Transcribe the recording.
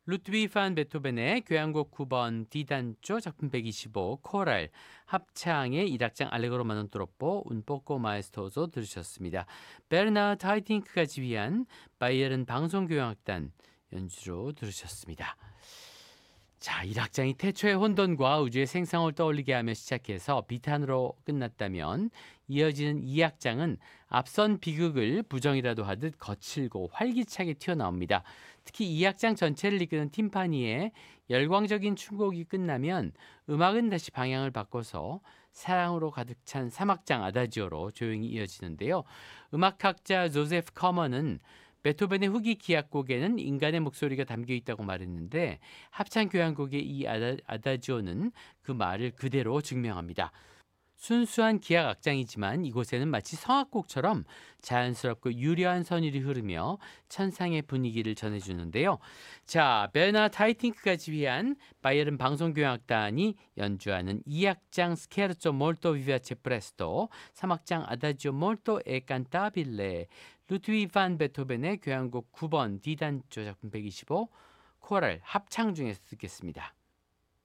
루트비 판 베토벤의 교향곡 9번 D단조 작품 125 코랄 합창의 1악장 알레그로 마논 트로포 un poco maestoso 들으셨습니다. 베르나르트 하이팅크가 지휘한 바이에른 방송교향악단 연주로 들으셨습니다. 자, 1악장이 태초의 혼돈과 우주의 생성을 떠올리게 하며 시작해서 비탄으로 끝났다면 이어지는 2악장은 앞선 비극을 부정이라도 하듯 거칠고 활기차게 튀어나옵니다. 특히 2악장 전체를 이끄는 팀파니의 열광적인 충곡이 끝나면 음악은 다시 방향을 바꿔서 사랑으로 가득 찬 3악장 아다지오로 조용히 이어지는데요. 음악학자 조세프 커먼은 베토벤의 후기 기악곡에는 인간의 목소리가 담겨 있다고 말했는데 합창 교향곡의 이 아다지오는 그 말을 그대로 증명합니다. 순수한 기악 악장이지만 이곳에는 마치 성악곡처럼 자연스럽고 유려한 선율이 흐르며 천상의 분위기를 전해주는데요. 자, 베르나르트 하이팅크가 지휘한 바이에른 방송교향악단이 연주하는 2악장 스케르초 몰토 비바체 프레스토, 3악장 아다지오 몰토 에 칸타빌레, 루트비 반 베토벤의 교향곡 9번 D단조 작품 125 코랄 합창 중에서 듣겠습니다.